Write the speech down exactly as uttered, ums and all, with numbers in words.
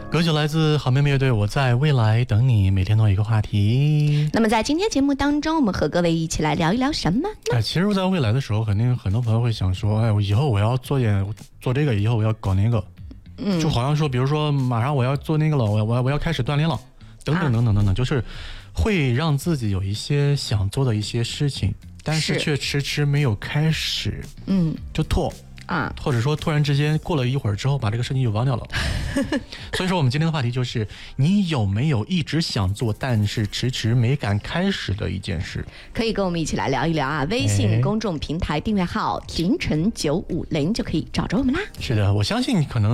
歌曲来自好妹妹乐队，我在未来等你，每天都有一个话题。 那么在今天节目当中，我们和各位一起来聊一聊什么呢？ 哎，其实在未来的时候，肯定很多朋友会想说，哎，我以后我要做点做这个，以后我要搞那个，嗯，就好像说，比如说马上我要做那个了，我要我要我要开始锻炼了，等等等等等等，就是会让自己有一些想做的一些事情，但是却迟迟没有开始，嗯，就拖。啊，或者说突然之间过了一会儿之后把这个事情就忘掉了。所以说我们今天的话题就是你有没有一直想做但是迟迟没敢开始的一件事， 可以跟我们一起来聊一聊啊。微信公众平台订阅号婷晨九五零就可以找着我们啦。 是的，我相信可能